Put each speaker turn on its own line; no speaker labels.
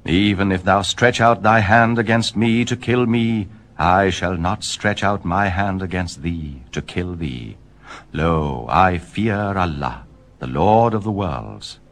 Even if thou stretch out thy hand against me to kill me, I shall not stretch out my hand against thee to kill thee. Lo, I fear Allah, the Lord of the worlds.